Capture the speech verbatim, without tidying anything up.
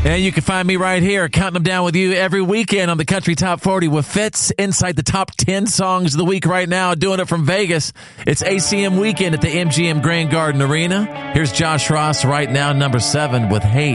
And you can find me right here, counting them down with you every weekend on the Country Top forty with Fitz inside the top ten songs of the week right now, doing it from Vegas. It's A C M Weekend at the M G M Grand Garden Arena. Here's Josh Ross right now, number seven with Hate.